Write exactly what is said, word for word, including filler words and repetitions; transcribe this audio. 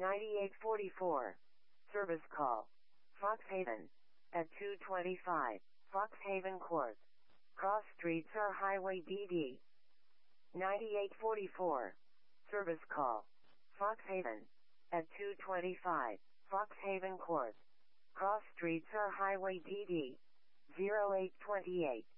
ninety-eight forty-four. Service call. Foxhaven. At two twenty-five. Foxhaven Court. Cross Streets or Highway D D. ninety-eight forty-four. Service call. Foxhaven. At two twenty-five. Foxhaven Court. Cross Streets or Highway D D. zero eight two eight.